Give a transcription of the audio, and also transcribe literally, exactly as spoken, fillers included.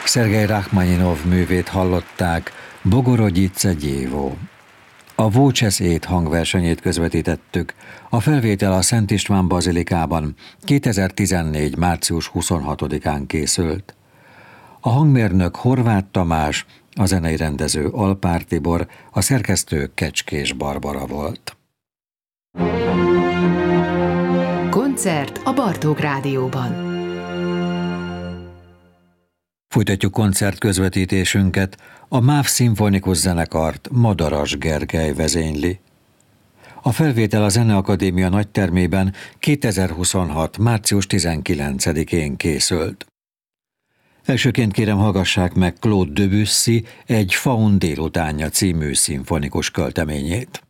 Szergej Rachmaninov művét hallották, Bogorodice Dievo. A Voces Ét hangversenyét közvetítettük, a felvétel a Szent István bazilikában kétezer-tizennégy. március huszonhatodikán készült. A hangmérnök Horváth Tamás, a zenei rendező Alpár Tibor, a szerkesztő Kecskés Barbara volt. Koncert a Bartók Rádióban. Folytatjuk koncert közvetítésünket, a MÁV szimfonikus zenekart Madaras Gergely vezényli. A felvétel a Zeneakadémia nagytermében kétezer-huszonhat. március tizenkilencedikén készült. Elsőként kérem, hallgassák meg Claude Debussy Egy faun délutánja című szimfonikus költeményét.